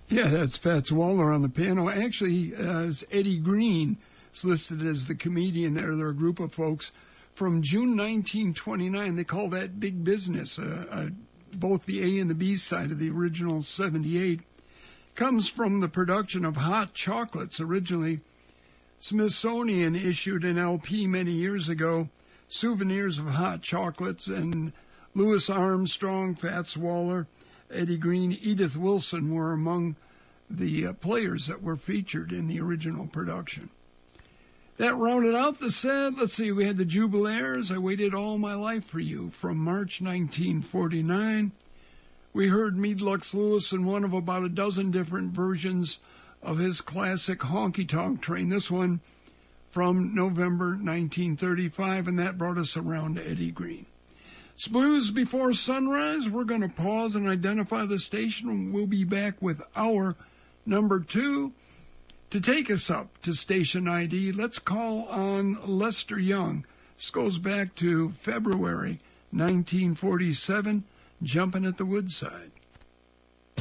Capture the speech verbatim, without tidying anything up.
Yeah, that's Fats Waller on the piano. Actually, uh, it's Eddie Green. It's listed as the comedian there. They're a group of folks from June nineteen twenty-nine. They call that Big Business. Uh, uh, both the A and the B side of the original seventy-eight comes from the production of Hot Chocolates. Originally, Smithsonian issued an L P many years ago, Souvenirs of Hot Chocolates, and Louis Armstrong, Fats Waller, Eddie Green, Edith Wilson were among the uh, players that were featured in the original production. That rounded out the set. Let's see, we had the Jubilaires, I Waited All My Life for You, from March nineteen forty-nine. We heard Meade Lux Lewis in one of about a dozen different versions of his classic Honky Tonk Train. This one from November nineteen thirty-five, and that brought us around to Eddie Green. It's Blues Before Sunrise. We're going to pause and identify the station. We'll be back with hour number two. To take us up to station I D, let's call on Lester Young. This goes back to February nineteen forty-seven, Jumping at the Woodside.